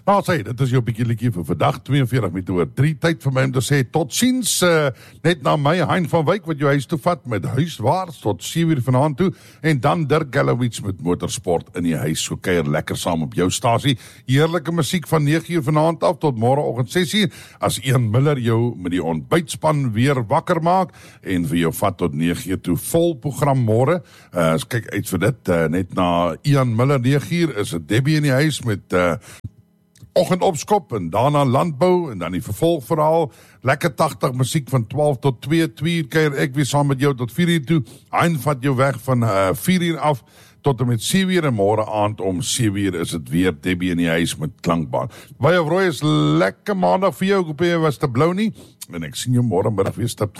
Nou sê, dit is jou bietjie liedjie vir vandag, 42 met oor 3, tyd vir my om te sê, tot ziens, net na my, Hein van Wyk, wat jou huis toe vat met huiswaarts, tot 7 uur vanaand toe, en dan Dirk Gallowitz met motorsport in die huis, so kuier lekker saam op jou stasie, heerlike musiek van 9 uur vanaand af, tot morgenoggend 6 uur, as Ian Miller jou met die ontbytspan weer wakker maak, en vir jou vat tot 9 uur toe, vol program môre, kyk uit vir dit, net na Ian Miller 9 uur, is het Debbie in die huis met oggendopskop en daarna landbou en dan die vervolgverhaal, lekker 80 musiek van 12 tot 2 uur keer ek weer saam met jou tot 4 uur toe, Hein vat jou weg van 4 uur af tot en met 7 uur en môre aand om 7 uur is het weer Debbie in die huis met klankbaan. Baie Roy is lekker maandag vir jou, ek hoop jy was te blou nie en ek sien jou môre middag weer stap